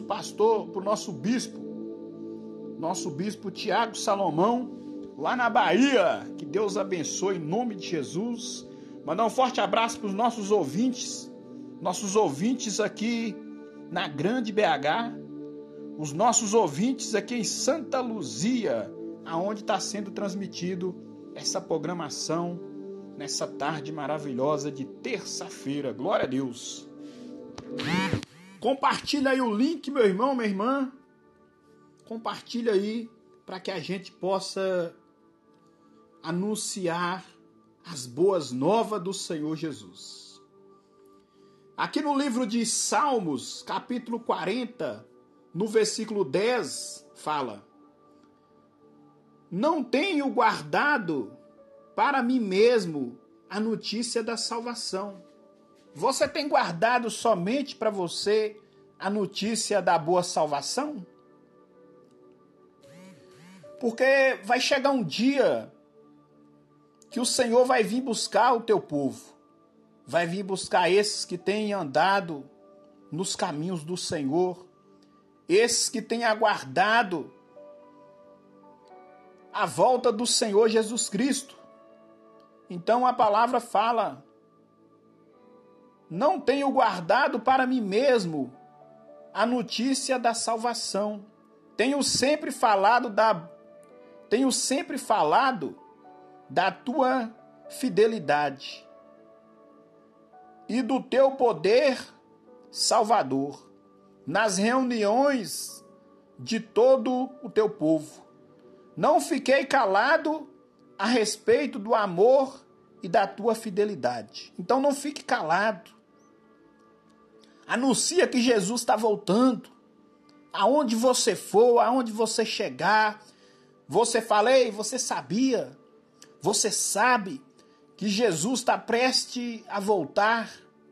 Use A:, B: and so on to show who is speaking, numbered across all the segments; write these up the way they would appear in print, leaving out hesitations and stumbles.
A: nosso pastor, para o nosso bispo Tiago Salomão, lá na Bahia. Que Deus abençoe em nome de Jesus. Mandar um forte abraço para os nossos ouvintes aqui na Grande BH, os nossos ouvintes aqui em Santa Luzia, aonde está sendo transmitido essa programação nessa tarde maravilhosa de terça-feira. Glória a Deus. Compartilha aí o link, meu irmão, minha irmã. Compartilha aí para que a gente possa anunciar as boas novas do Senhor Jesus. Aqui no livro de Salmos, capítulo 40, no versículo 10, fala: não tenho guardado para mim mesmo a notícia da salvação. Você tem guardado somente para você a notícia da boa salvação? Porque vai chegar um dia que o Senhor vai vir buscar o teu povo. Vai vir buscar esses que têm andado nos caminhos do Senhor. Esses que têm aguardado a volta do Senhor Jesus Cristo. Então a palavra fala: não tenho guardado para mim mesmo a notícia da salvação. Tenho sempre falado da tua fidelidade e do teu poder salvador nas reuniões de todo o teu povo. Não fiquei calado a respeito do amor e da tua fidelidade. Então não fique calado. Anuncia que Jesus está voltando. Aonde você for, aonde você chegar, você fala: ei, você sabia? Você sabe que Jesus está prestes a voltar?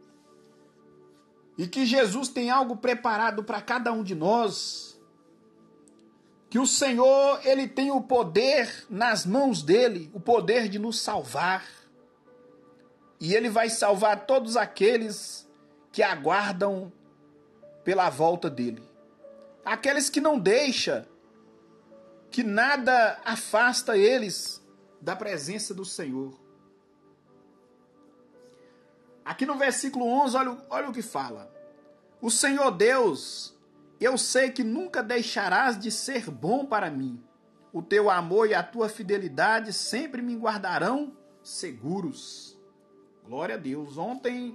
A: E que Jesus tem algo preparado para cada um de nós? Que o Senhor, Ele tem o poder nas mãos dEle, o poder de nos salvar. E Ele vai salvar todos aqueles que aguardam pela volta dEle. Aqueles que não deixam que nada afasta eles da presença do Senhor. Aqui no versículo 11, olha o que fala. O Senhor Deus, eu sei que nunca deixarás de ser bom para mim. O teu amor e a tua fidelidade sempre me guardarão seguros. Glória a Deus. Ontem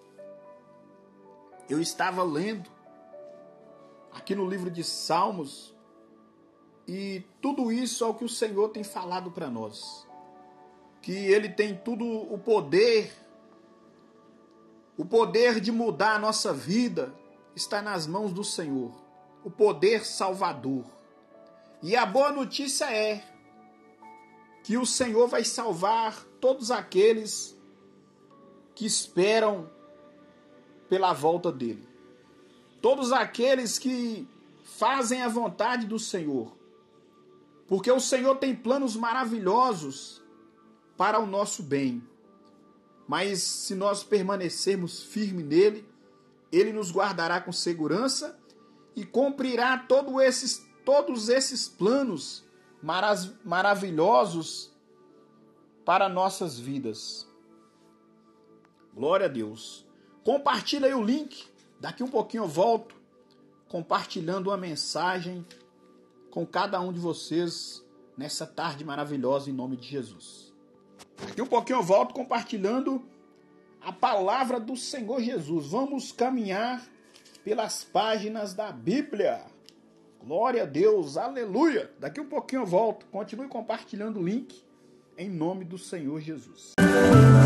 A: eu estava lendo aqui no livro de Salmos, e tudo isso é o que o Senhor tem falado para nós. Que Ele tem tudo o poder de mudar a nossa vida está nas mãos do Senhor. O poder salvador. E a boa notícia é que o Senhor vai salvar todos aqueles que esperam pela volta dEle. Todos aqueles que fazem a vontade do Senhor. Porque o Senhor tem planos maravilhosos para o nosso bem. Mas se nós permanecermos firmes nele, Ele nos guardará com segurança e cumprirá todos esses planos maravilhosos para nossas vidas. Glória a Deus. Compartilha aí o link. Daqui um pouquinho eu volto compartilhando uma mensagem com cada um de vocês nessa tarde maravilhosa em nome de Jesus. Daqui um pouquinho eu volto compartilhando a palavra do Senhor Jesus. Vamos caminhar pelas páginas da Bíblia. Glória a Deus, aleluia. Daqui um pouquinho eu volto. Continue compartilhando o link em nome do Senhor Jesus.